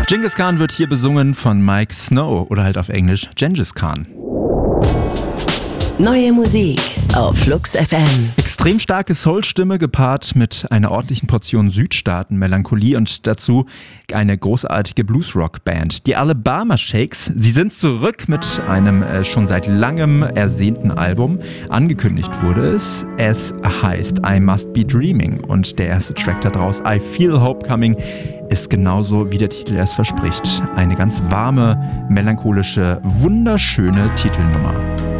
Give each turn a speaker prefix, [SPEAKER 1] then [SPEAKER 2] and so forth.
[SPEAKER 1] Genghis Khan wird hier besungen von Mike Snow oder halt auf Englisch Gengis Khan.
[SPEAKER 2] Neue Musik auf Flux FM.
[SPEAKER 1] Extrem starke Soul-Stimme gepaart mit einer ordentlichen Portion Südstaaten-Melancholie und dazu eine großartige Bluesrock-Band. Die Alabama Shakes, sie sind zurück mit einem schon seit langem ersehnten Album. Angekündigt wurde es. Es heißt I Must Be Dreaming und der erste Track daraus, I Feel Hope Coming, ist genauso wie der Titel es verspricht. Eine ganz warme, melancholische, wunderschöne Titelnummer.